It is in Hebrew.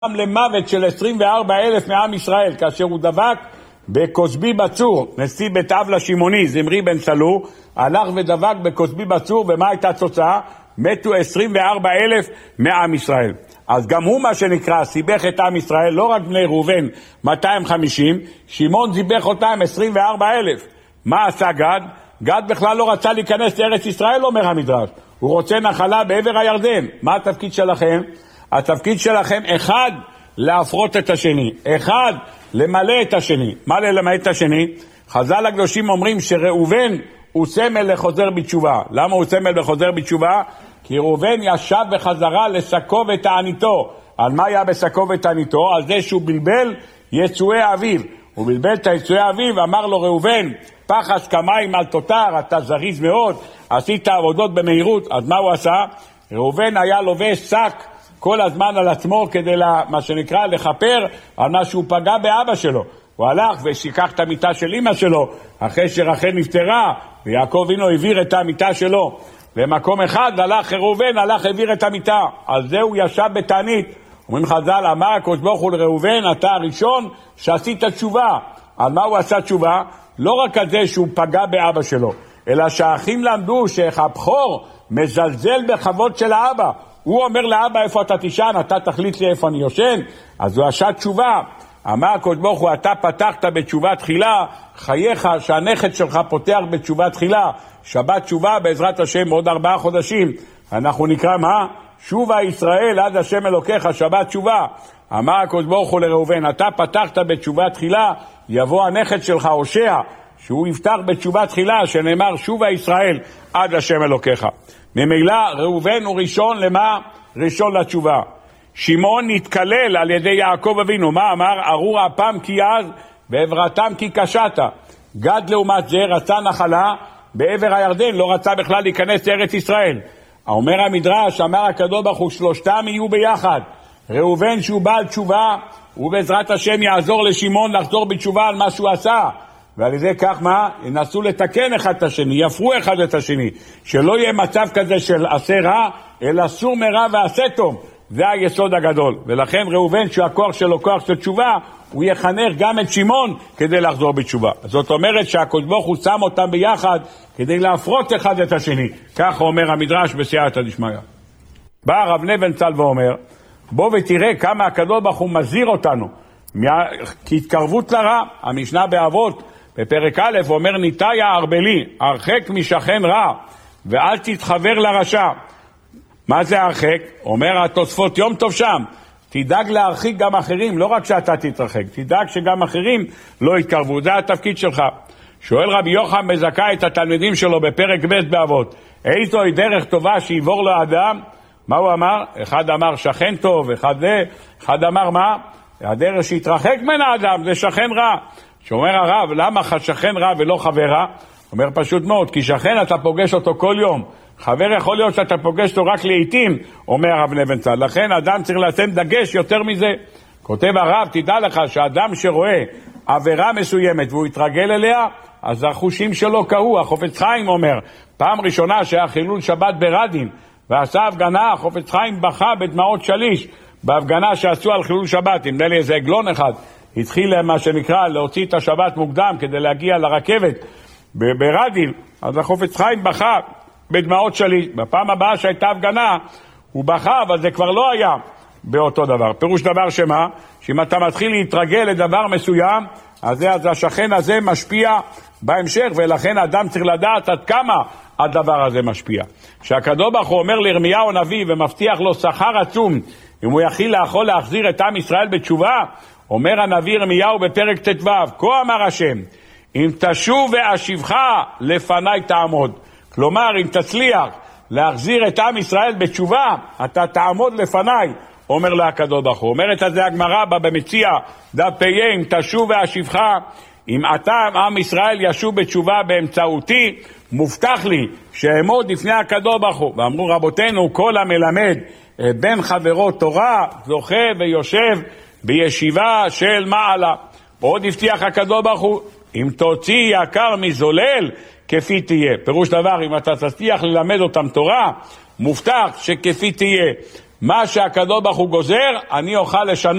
למוות של 24,000 מעם ישראל, כאשר הוא דבק בקוסבי בצור, נשיא בית אב לשמעוני, זמרי בן סלו, הלך ודבק בקוסבי בצור, ומה הייתה התוצאה? מתו 24,000 מעם ישראל. אז גם הוא מה שנקרא, סיבך את עם ישראל, לא רק בני ראובן 250, שמעון סיבך אותם 24,000. מה עשה גד? גד בכלל לא רצה להיכנס לארץ ישראל, אומר המדרש. הוא רוצה נחלה בעבר הירדן. מה התפקיד שלכם? התפקיד שלכם, אחד, להפרות את השני, אחד, למלא את השני. מה למלא את השני? חז"ל הקדושים אומרים שראובן הוא סמל לחוזר בתשובה. למה הוא סמל לחוזר בתשובה? כי ראובן ישב בחזרה לשקו ותעניתו. על מה היה בשקו ותעניתו? על זה שהוא בלבל יצואי אביו. הוא בלבל את יצואי אביו, אמר לו ראובן, פחש כמים על תותר, אתה זריז מאוד, עשית עבודות במהירות. אז מה הוא עשה? ראובן היה לובש שק כל הזמן על עצמו כדי מה שנקרא לכפר על מה שהוא פגע באבא שלו. הוא הלך ושיקח את המיטה של אמא שלו אחרי שרחל נפטרה, ויעקב אבינו העביר את המיטה שלו למקום אחד, הלך ראובן, הלך העביר את המיטה. על זה הוא ישב בתענית. אומרים חז"ל, אמר הקדוש ברוך הוא לראובן, אתה הראשון שעשית תשובה. על מה הוא עשה תשובה? לא רק על זה שהוא פגע באבא שלו, אלא שהאחים למדו שהבכור מזלזל בכבוד של האבא. הוא אומר לאבא, איפה אתה תישן? אתה תחליט לי איפה אני יושן? אז הוא עשה תשובה. אמר הקדוש ברוך הוא, אתה פתחת בתשובה תחילה, חייך שהנכד שלך פותח בתשובה תחילה. שבת תשובה בעזרת השם עוד 4 חודשים. אנחנו נקרא מה? שובה ישראל עד השם אלוקיך, שבת תשובה. אמר הקדוש ברוך הוא לראובן, אתה פתחת בתשובה תחילה, יבוא הנכד שלך הושע, שהוא יפתח בתשובה תחילה, שנאמר שובה ישראל עד השם אלוקיך. ממילא ראובן הוא ראשון למה? ראשון לתשובה. שמעון נתקלל על ידי יעקב אבינו. מה אמר? ארור אפם כי אז ועברתם כי קשת. גד לעומת זה רצה נחלה בעבר הירדן, לא רצה בכלל להיכנס לארץ ישראל. אומר המדרש, אמר הקדוש ברוך הוא, שלושתם יהיו ביחד. ראובן שהוא בעל תשובה, ובעזרת השם יעזור לשמעון לחזור בתשובה על מה שהוא עשה. ועל ידי כך מה? ינסו לתקן אחד את השני, יפרו אחד את השני, שלא יהיה מצב כזה של עשה רע, אלא סור מרע ועשה טוב. זה היסוד הגדול. ולכן ראובן שהכוח שלו כוח של תשובה, הוא יחנך גם את שמעון כדי לחזור בתשובה. זאת אומרת שהקדוש ברוך הוא שם אותם ביחד כדי להפרות אחד את השני. כך אומר המדרש בסייעתא דשמיא. בא הרב נבנצל ואומר, בוא ותראה כמה הקדוש ברוך הוא מזהיר אותנו כהתקרבות לרע. המשנה באבות בפרק א' אומר, ניתאי הארבלי, הרחק משכן רע ואל תתחבר לרשע. מה זה הרחק? אומר התוספות, יום טוב שם, תדאג להרחיק גם אחרים, לא רק שאתה תתרחק, תדאג שגם אחרים לא יתקרבו. זה התפקיד שלך. שואל רבי יוחנן בן זכאי את התלמידים שלו בפרק ב' באבות, איזוהי דרך טובה שיעבור לאדם? מה הוא אמר? אחד אמר שכן טוב, אחד אמר מה? הדרך שיתרחק מן האדם זה שכן רע. שאומר הרב, למה שכן רע ולא חבר רע? אומר פשוט מאוד, כי שכן אתה פוגש אותו כל יום, חבר יכול להיות שאתה פוגש אותו רק לעתים, אומר הרב נבנצל. לכן אדם צריך לשים דגש יותר מזה. כותב הרב, תדע לך שאדם שרואה עבירה מסוימת והוא יתרגל אליה, אז החושים שלו קהו. החופץ חיים אומר, פעם ראשונה שהיה חילול שבת ברדין ועשה הפגנה, החופץ חיים בכה בדמעות שליש בהפגנה שעשו על חילול שבת. נדמה לי איזה עגלון אחד התחיל מה שנקרא להוציא את השבת מוקדם כדי להגיע לרכבת ברדין, אז החופץ חיים בכה בדמעות שליש. בפעם הבאה שהייתה הפגנה הוא בכה, אבל זה כבר לא היה באותו דבר. פירוש דבר שמה? שאם אתה מתחיל להתרגל לדבר מסוים, אז השכן הזה משפיע בהמשך, ולכן אדם צריך לדעת עד כמה הדבר הזה משפיע. שהקדוש ברוך הוא אומר לירמיהו הנביא ומבטיח לו שכר עצום אם הוא יכול להחזיר את עם ישראל בתשובה, אומר הנביא ירמיהו בפרק ט"ו, כה אמר השם, אם תשוב ואשיבך לפניי תעמוד. כלומר, אם תצליח להחזיר את עם ישראל בתשובה, אתה תעמוד לפניי, אומר לה הקדוש ברוך הוא. אומרת על זה הגמרא במציע דף פ"א, אם תשוב ואשיבך, אם אתה עם ישראל ישוב בתשובה באמצעותי, מובטח לי שאעמוד לפני הקדוש ברוך הוא. ואמרו רבותינו, כל המלמד בין חברו תורה זוכה ויושב בישיבה של מעלה. עוד הבטיח הקדוש ברוך הוא, אם תוציא יקר מזולל כפי תהיה. פירוש דבר, אם אתה תצליח ללמד אותם תורה, מובטח שכפי תהיה. מה שהקדוש ברוך הוא גוזר, אני אוכל לשנות.